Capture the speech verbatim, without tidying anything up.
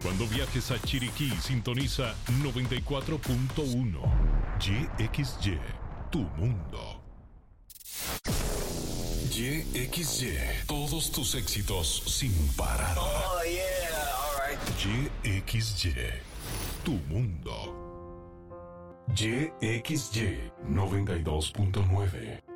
Cuando viajes a Chiriquí, sintoniza noventa y cuatro punto uno. Y X Y, tu mundo. Y X Y, todos tus éxitos sin parar. Oh, yeah, all right. Y X Y, tu mundo. Y X Y noventa y dos punto nueve.